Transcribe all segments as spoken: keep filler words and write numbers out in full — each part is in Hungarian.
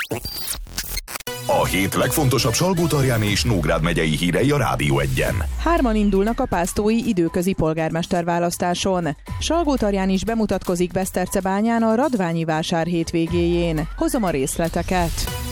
A hét legfontosabb Salgótarjáni és Nógrád megyei hírei a Rádió Egyen. Hárman indulnak a pásztói időközi polgármesterválasztáson. Salgótarján is bemutatkozik Besztercebányán a Radványi vásár hétvégéjén. Hozom a részleteket.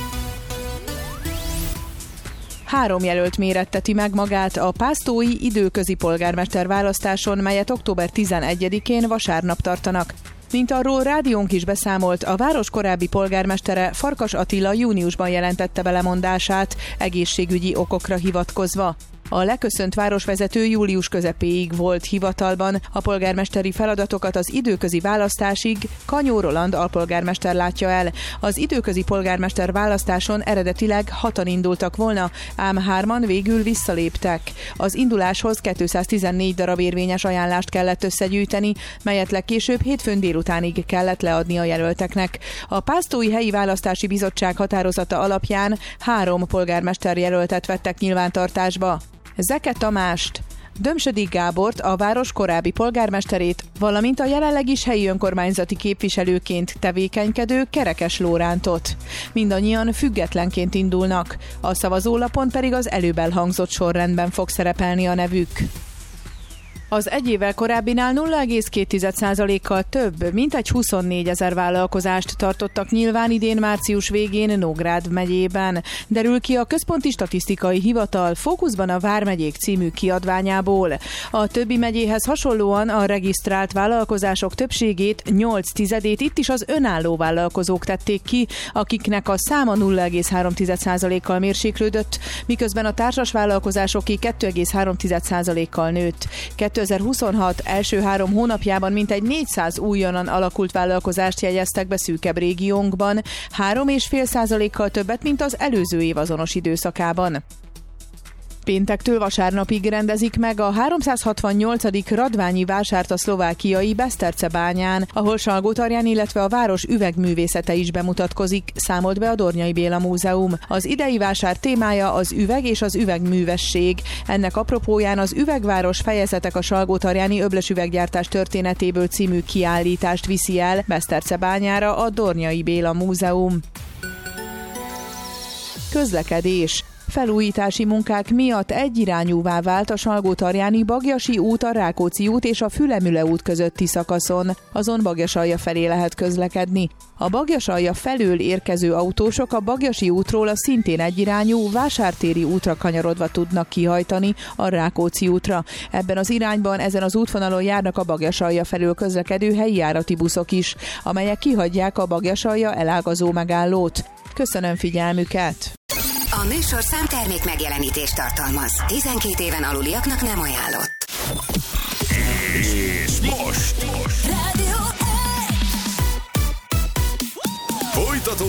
Három jelölt méretteti meg magát a pásztói időközi polgármesterválasztáson, melyet október tizenegyedikén vasárnap tartanak. Mint arról rádiónk is beszámolt, a város korábbi polgármestere, Farkas Attila júniusban jelentette be lemondását, egészségügyi okokra hivatkozva. A leköszönt városvezető július közepéig volt hivatalban, a polgármesteri feladatokat az időközi választásig Kanyó Roland alpolgármester látja el. Az időközi polgármester választáson eredetileg hatan indultak volna, ám hárman végül visszaléptek. Az induláshoz kétszáztizennégy darab érvényes ajánlást kellett összegyűjteni, melyet legkésőbb hétfőn délutánig kellett leadni a jelölteknek. A Pásztói Helyi Választási Bizottság határozata alapján három polgármester jelöltet vettek nyilvántartásba. Zeke Tamást, Dömsödi Gábort, a város korábbi polgármesterét, valamint a jelenleg is helyi önkormányzati képviselőként tevékenykedő Kerekes Lórántot. Mindannyian függetlenként indulnak, a szavazólapon pedig az előbb elhangzott sorrendben fog szerepelni a nevük. Az egy évvel korábbinál nulla egész két százalékkal több, mintegy huszonnégyezer vállalkozást tartottak nyilván idén március végén Nógrád megyében. Derül ki a Központi Statisztikai Hivatal Fókuszban a Vármegyék című kiadványából. A többi megyéhez hasonlóan a regisztrált vállalkozások többségét, nyolc tizedét itt is az önálló vállalkozók tették ki, akiknek a száma nulla egész három százalékkal mérséklődött, miközben a társas vállalkozásoké kettő egész három százalékkal nőtt. kétezer-huszonhat első három hónapjában mintegy négyszáz újonnan alakult vállalkozást jegyeztek be szűkebb régiónkban, három egész öt százalékkal többet, mint az előző év azonos időszakában. Péntektől vasárnapig rendezik meg a háromszázhatvannyolcadik Radványi vásárt a szlovákiai Besztercebányán, ahol Salgótarján, illetve a város üvegművészete is bemutatkozik, számolt be a Dornyai Béla Múzeum. Az idei vásár témája az üveg és az üvegművesség. Ennek apropóján az Üvegváros fejezetek a salgótarjáni öblös üveggyártás történetéből című kiállítást viszi el Besztercebányára a Dornyai Béla Múzeum. Közlekedés. Felújítási munkák miatt egyirányúvá vált a Salgótarjáni Bagyasi út, a Rákóczi út és a Fülemüle út közötti szakaszon, azon Bagyasalja felé lehet közlekedni. A Bagyasalja felől érkező autósok a Bagyasi útról a szintén egyirányú Vásártéri útra kanyarodva tudnak kihajtani a Rákóczi útra. Ebben az irányban ezen az útvonalon járnak a Bagyasalja felől közlekedő helyi járati buszok is, amelyek kihagyják a Bagyasalja elágazó megállót. Köszönöm figyelmüket! A műsorszám termék megjelenítést tartalmaz. tizenkét éven aluliaknak nem ajánlott. És most